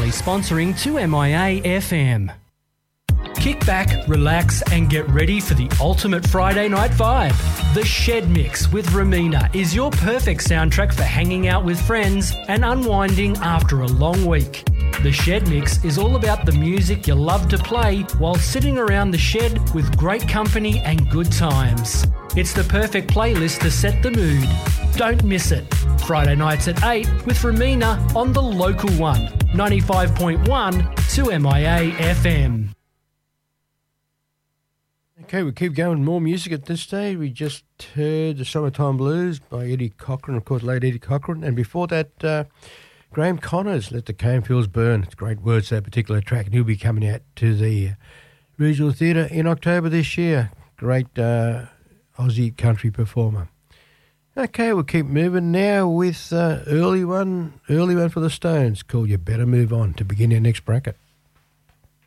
proudly sponsoring 2MIA FM. Kick back, relax and get ready for the ultimate Friday night vibe. The Shed Mix with Ramina is your perfect soundtrack for hanging out with friends and unwinding after a long week. The Shed Mix is all about the music you love to play while sitting around the shed with great company and good times. It's the perfect playlist to set the mood. Don't miss it. Friday nights at 8 with Ramina on the local one, 95.1 2MIA FM. Okay, we keep going. More music at this stage. We just heard The Summertime Blues by Eddie Cochran, of course, late Eddie Cochran. And before that, Graham Connors, Let the Cane Fields Burn. It's great words, that particular track. And he'll be coming out to the Regional Theatre in October this year. Great Aussie country performer. Okay, we'll keep moving now with early one for the Stones called You Better Move On to begin our next bracket.